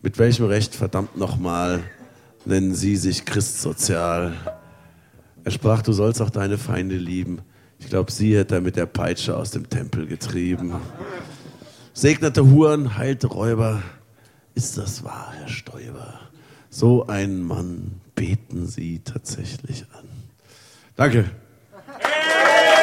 Mit welchem Recht, verdammt nochmal, nennen Sie sich christsozial? Er sprach, du sollst auch deine Feinde lieben. Ich glaube, sie hätte er mit der Peitsche aus dem Tempel getrieben. Segnete Huren, heilte Räuber. Ist das wahr, Herr Stoiber? So einen Mann beten Sie tatsächlich an. Danke.